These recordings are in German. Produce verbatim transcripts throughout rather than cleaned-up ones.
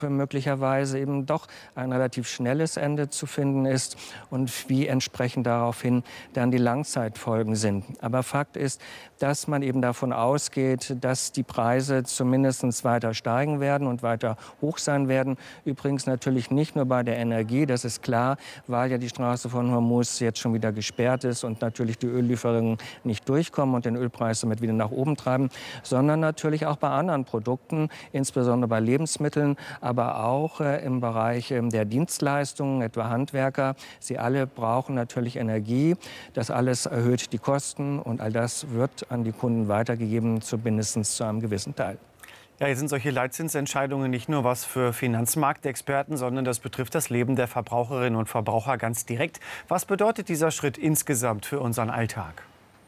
möglicherweise eben doch ein relativ schnelles Ende zu finden ist und wie entsprechend daraufhin dann die Langzeitfolgen sind. Aber Fakt ist, dass man eben davon ausgeht, dass die Preise zumindest weiter steigen werden und weiter hoch sein werden. Übrigens natürlich nicht nur bei der Energie, das ist klar, weil ja die Straße von Hormuz jetzt schon wieder gesperrt ist und natürlich die Öllieferungen nicht durchkommen und den Ölpreis damit wieder nach oben treiben, sondern natürlich auch bei anderen Produkten, insbesondere bei Lebensmitteln, aber auch äh, im Bereich äh, der Dienstleistungen, etwa Handwerker. Sie alle brauchen natürlich Energie. Das alles erhöht die Kosten und all das wird an die Kunden weitergegeben, zumindest zu einem gewissen Teil. Ja, jetzt sind solche Leitzinsentscheidungen nicht nur was für Finanzmarktexperten, sondern das betrifft das Leben der Verbraucherinnen und Verbraucher ganz direkt. Was bedeutet dieser Schritt insgesamt für unseren Alltag?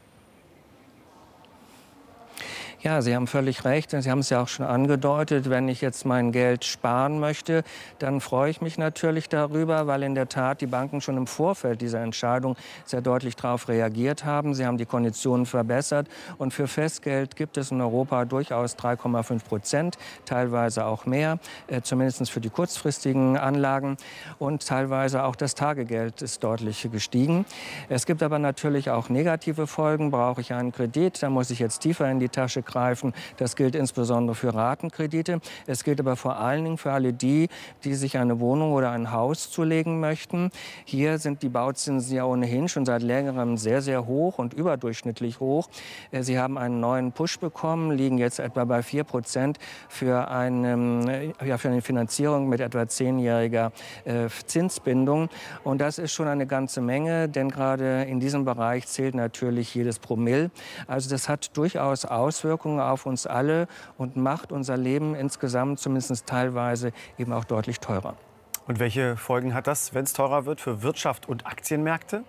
Ja, Sie haben völlig recht. Sie haben es ja auch schon angedeutet. Wenn ich jetzt mein Geld sparen möchte, dann freue ich mich natürlich darüber, weil in der Tat die Banken schon im Vorfeld dieser Entscheidung sehr deutlich darauf reagiert haben. Sie haben die Konditionen verbessert. Und für Festgeld gibt es in Europa durchaus drei Komma fünf Prozent, teilweise auch mehr, äh, zumindest für die kurzfristigen Anlagen. Und teilweise auch das Tagegeld ist deutlich gestiegen. Es gibt aber natürlich auch negative Folgen. Brauche ich einen Kredit, dann muss ich jetzt tiefer in die Tasche greifen. Das gilt insbesondere für Ratenkredite. Es gilt aber vor allen Dingen für alle die, die sich eine Wohnung oder ein Haus zulegen möchten. Hier sind die Bauzinsen ja ohnehin schon seit längerem sehr, sehr hoch und überdurchschnittlich hoch. Sie haben einen neuen Push bekommen, liegen jetzt etwa bei vier Prozent für eine, ja, für eine Finanzierung mit etwa zehnjähriger äh, Zinsbindung. Und das ist schon eine ganze Menge, denn gerade in diesem Bereich zählt natürlich jedes Promille. Also das hat durchaus Auswirkungen auf uns alle und macht unser Leben insgesamt zumindest teilweise eben auch deutlich teurer. Und welche Folgen hat das, wenn es teurer wird, für Wirtschaft und Aktienmärkte?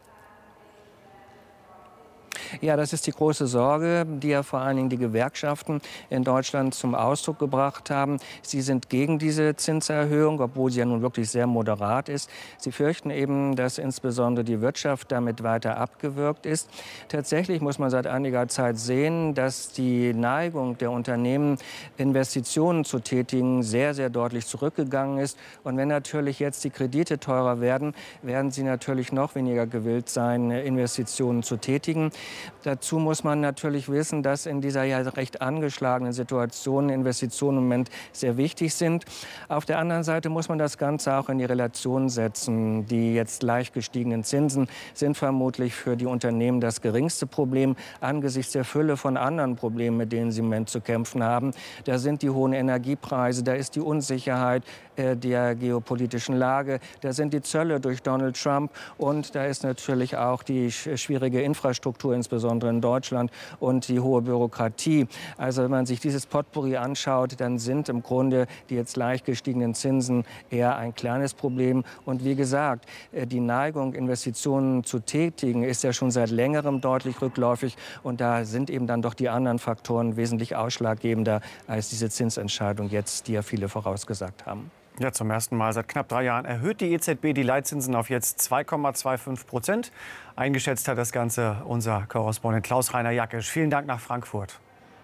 Ja, das ist die große Sorge, die ja vor allen Dingen die Gewerkschaften in Deutschland zum Ausdruck gebracht haben. Sie sind gegen diese Zinserhöhung, obwohl sie ja nun wirklich sehr moderat ist. Sie fürchten eben, dass insbesondere die Wirtschaft damit weiter abgewürgt ist. Tatsächlich muss man seit einiger Zeit sehen, dass die Neigung der Unternehmen, Investitionen zu tätigen, sehr, sehr deutlich zurückgegangen ist. Und wenn natürlich jetzt die Kredite teurer werden, werden sie natürlich noch weniger gewillt sein, Investitionen zu tätigen. Dazu muss man natürlich wissen, dass in dieser ja recht angeschlagenen Situation Investitionen im Moment sehr wichtig sind. Auf der anderen Seite muss man das Ganze auch in die Relation setzen. Die jetzt leicht gestiegenen Zinsen sind vermutlich für die Unternehmen das geringste Problem angesichts der Fülle von anderen Problemen, mit denen sie im Moment zu kämpfen haben. Da sind die hohen Energiepreise, da ist die Unsicherheit äh, der geopolitischen Lage, da sind die Zölle durch Donald Trump und da ist natürlich auch die schwierige Infrastruktur, insbesondere in Deutschland, und die hohe Bürokratie. Also wenn man sich dieses Potpourri anschaut, dann sind im Grunde die jetzt leicht gestiegenen Zinsen eher ein kleines Problem. Und wie gesagt, die Neigung, Investitionen zu tätigen, ist ja schon seit längerem deutlich rückläufig. Und da sind eben dann doch die anderen Faktoren wesentlich ausschlaggebender als diese Zinsentscheidung jetzt, die ja viele vorausgesagt haben. Ja, zum ersten Mal seit knapp drei Jahren erhöht die E Z B die Leitzinsen auf jetzt zwei Komma fünfundzwanzig Prozent. Eingeschätzt hat das Ganze unser Korrespondent Klaus-Rainer Jackisch. Vielen Dank nach Frankfurt.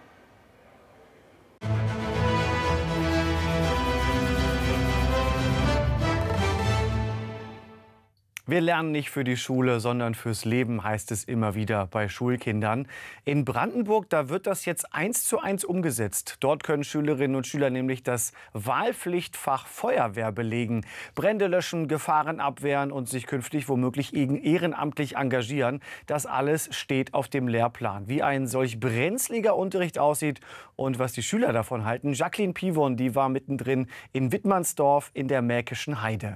Wir lernen nicht für die Schule, sondern fürs Leben, heißt es immer wieder bei Schulkindern. In Brandenburg, da wird das jetzt eins zu eins umgesetzt. Dort können Schülerinnen und Schüler nämlich das Wahlpflichtfach Feuerwehr belegen, Brände löschen, Gefahren abwehren und sich künftig womöglich ehrenamtlich engagieren. Das alles steht auf dem Lehrplan. Wie ein solch brenzliger Unterricht aussieht und was die Schüler davon halten, Jacqueline Pivon, die war mittendrin in Wittmannsdorf in der Märkischen Heide.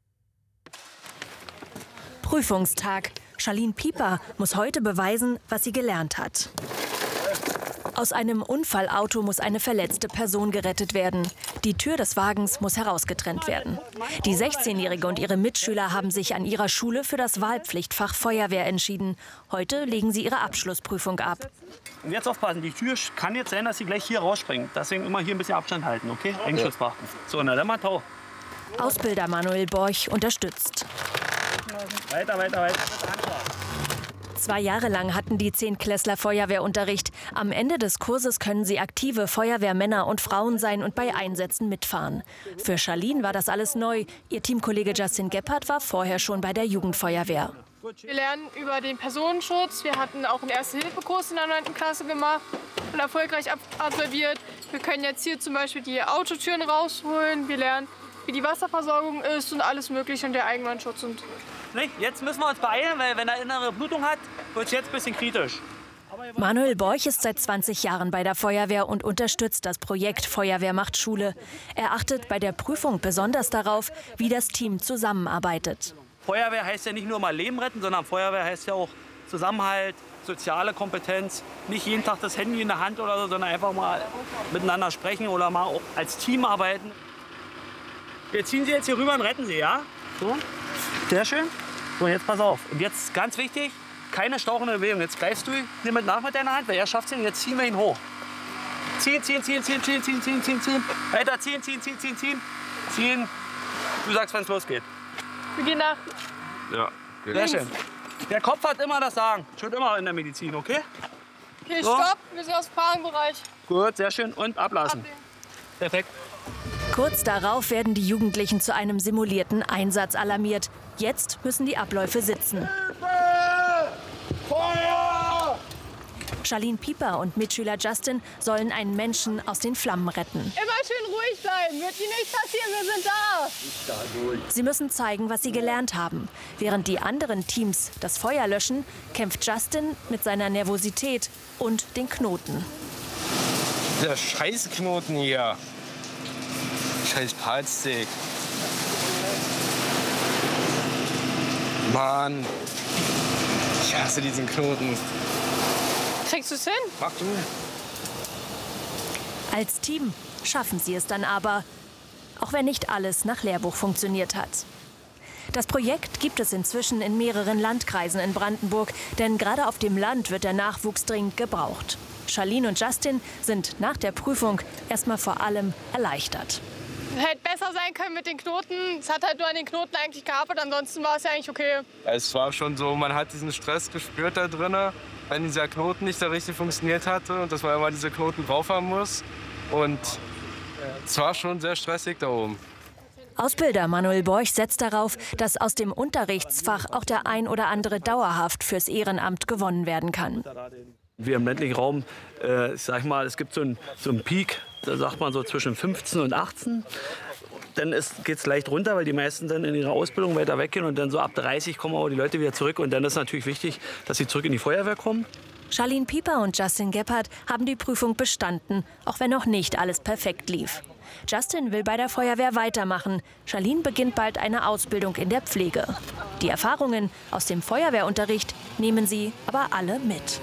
Prüfungstag. Charlene Pieper muss heute beweisen, was sie gelernt hat. Aus einem Unfallauto muss eine verletzte Person gerettet werden. Die Tür des Wagens muss herausgetrennt werden. Die sechzehnjährige und ihre Mitschüler haben sich an ihrer Schule für das Wahlpflichtfach Feuerwehr entschieden. Heute legen sie ihre Abschlussprüfung ab. Und jetzt aufpassen, die Tür kann jetzt sein, dass sie gleich hier rausspringt. Deswegen immer hier ein bisschen Abstand halten, okay? Eigenschutz beachten. So, na dann mal tau. Ausbilder Manuel Borch unterstützt. Weiter, weiter, weiter. Zwei Jahre lang hatten die Zehntklässler Feuerwehrunterricht. Am Ende des Kurses können sie aktive Feuerwehrmänner und Frauen sein und bei Einsätzen mitfahren. Für Charlene war das alles neu. Ihr Teamkollege Justin Gebhardt war vorher schon bei der Jugendfeuerwehr. Wir lernen über den Personenschutz. Wir hatten auch einen Erste-Hilfe-Kurs in der neunten Klasse gemacht und erfolgreich absolviert. Wir können jetzt hier zum Beispiel die Autotüren rausholen. Wir lernen, wie die Wasserversorgung ist und alles Mögliche und der Eigenbrandschutz. Und Jetzt müssen wir uns beeilen, weil wenn er innere Blutung hat, wird es jetzt ein bisschen kritisch. Manuel Borch ist seit zwanzig Jahren bei der Feuerwehr und unterstützt das Projekt Feuerwehr macht Schule. Er achtet bei der Prüfung besonders darauf, wie das Team zusammenarbeitet. Feuerwehr heißt ja nicht nur mal Leben retten, sondern Feuerwehr heißt ja auch Zusammenhalt, soziale Kompetenz. Nicht jeden Tag das Handy in der Hand oder so, sondern einfach mal miteinander sprechen oder mal auch als Team arbeiten. Wir ziehen Sie jetzt hier rüber und retten Sie, ja? So, sehr schön. So, jetzt pass auf. Und jetzt ganz wichtig, keine stauchende Bewegung. Jetzt greifst du ihn mit nach mit deiner Hand, weil er schafft es. Jetzt ziehen wir ihn hoch. Ziehen, ziehen, ziehen, ziehen, ziehen, ziehen, ziehen, ziehen, ziehen. Weiter ziehen, ziehen, ziehen, ziehen, ziehen. Ziehen. Du sagst, wenn es losgeht. wir gehen nach Ja. Sehr schön. Der Kopf hat immer das Sagen. Schon immer in der Medizin, okay? Okay, So. stopp. Wir sind aus dem Fahrenbereich. Gut, sehr schön. Und ablassen. Ablehnen. Perfekt. Kurz darauf werden die Jugendlichen zu einem simulierten Einsatz alarmiert. Jetzt müssen die Abläufe sitzen. Feuer! Charlene Pieper und Mitschüler Justin sollen einen Menschen aus den Flammen retten. Immer schön ruhig bleiben. Wird Ihnen nichts passieren. Wir sind da. Sie müssen zeigen, was sie gelernt haben. Während die anderen Teams das Feuer löschen, kämpft Justin mit seiner Nervosität und den Knoten. Der Scheißknoten hier. Scheiß Palstick. Mann. Ich hasse diesen Knoten. Kriegst du es hin? Mach du. Als Team schaffen sie es dann aber, auch wenn nicht alles nach Lehrbuch funktioniert hat. Das Projekt gibt es inzwischen in mehreren Landkreisen in Brandenburg, denn gerade auf dem Land wird der Nachwuchs dringend gebraucht. Charlene und Justin sind nach der Prüfung erstmal vor allem erleichtert. Hätte besser sein können mit den Knoten. Es hat halt nur an den Knoten eigentlich gehapert. Ansonsten war es ja eigentlich okay. Es war schon so, man hat diesen Stress gespürt da drin, wenn dieser Knoten nicht so richtig funktioniert hatte und dass man immer diese Knoten drauf haben muss. Und es war schon sehr stressig da oben. Ausbilder Manuel Borch setzt darauf, dass aus dem Unterrichtsfach auch der ein oder andere dauerhaft fürs Ehrenamt gewonnen werden kann. Wir im ländlichen Raum, äh, ich sag mal, es gibt so einen so einen Peak, da sagt man so zwischen fünfzehn und achtzehn. Dann geht es leicht runter, weil die meisten dann in ihrer Ausbildung weiter weggehen. Und dann so ab dreißig kommen aber die Leute wieder zurück. Und dann ist natürlich wichtig, dass sie zurück in die Feuerwehr kommen. Charlene Pieper und Justin Gebhardt haben die Prüfung bestanden, auch wenn noch nicht alles perfekt lief. Justin will bei der Feuerwehr weitermachen. Charlene beginnt bald eine Ausbildung in der Pflege. Die Erfahrungen aus dem Feuerwehrunterricht nehmen sie aber alle mit.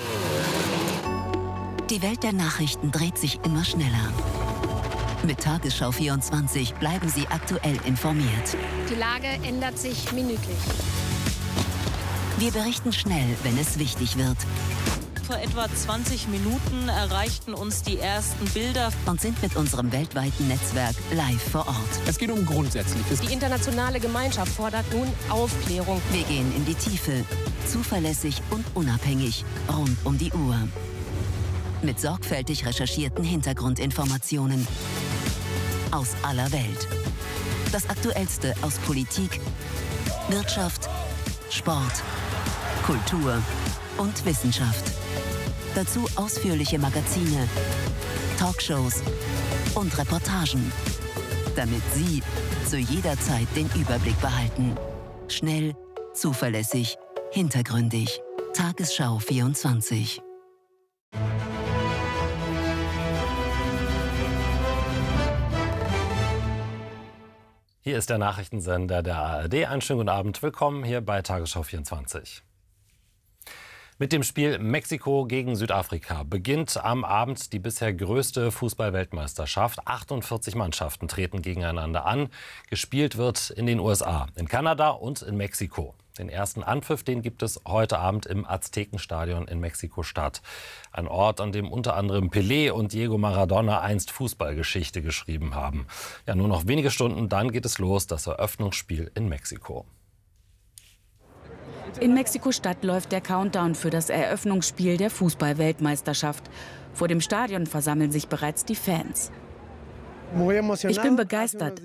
Die Welt der Nachrichten dreht sich immer schneller. Mit Tagesschau vierundzwanzig bleiben Sie aktuell informiert. Die Lage ändert sich minütlich. Wir berichten schnell, wenn es wichtig wird. Vor etwa zwanzig Minuten erreichten uns die ersten Bilder Und sind mit unserem weltweiten Netzwerk live vor Ort. Es geht um Grundsätzliches. Die internationale Gemeinschaft fordert nun Aufklärung. Wir gehen in die Tiefe, zuverlässig und unabhängig, rund um die Uhr. Mit sorgfältig recherchierten Hintergrundinformationen aus aller Welt. Das Aktuellste aus Politik, Wirtschaft, Sport, Kultur und Wissenschaft. Dazu ausführliche Magazine, Talkshows und Reportagen, damit Sie zu jeder Zeit den Überblick behalten. Schnell, zuverlässig, hintergründig. Tagesschau vierundzwanzig. Hier ist der Nachrichtensender der A R D. Einen schönen guten Abend. Willkommen hier bei Tagesschau vierundzwanzig. Mit dem Spiel Mexiko gegen Südafrika beginnt am Abend die bisher größte Fußball-Weltmeisterschaft. achtundvierzig Mannschaften treten gegeneinander an. Gespielt wird in den U S A, in Kanada und in Mexiko. Den ersten Anpfiff, den gibt es heute Abend im Aztekenstadion in Mexiko-Stadt. Ein Ort, an dem unter anderem Pelé und Diego Maradona einst Fußballgeschichte geschrieben haben. Ja, nur noch wenige Stunden, dann geht es los, das Eröffnungsspiel in Mexiko. In Mexiko-Stadt läuft der Countdown für das Eröffnungsspiel der Fußball-Weltmeisterschaft. Vor dem Stadion versammeln sich bereits die Fans. Ich bin begeistert.